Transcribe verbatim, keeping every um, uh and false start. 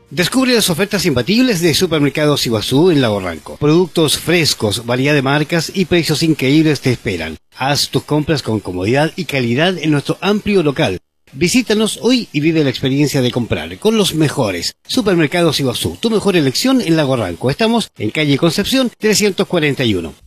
Descubre las ofertas imbatibles de Supermercados Iguazú en Lago Ranco. Productos frescos, variedad de marcas y precios increíbles te esperan. Haz tus compras con comodidad y calidad en nuestro amplio local. Visítanos hoy y vive la experiencia de comprar con los mejores. Supermercados Iguazú, tu mejor elección en Lago Ranco. Estamos en calle Concepción trescientos cuarenta y uno.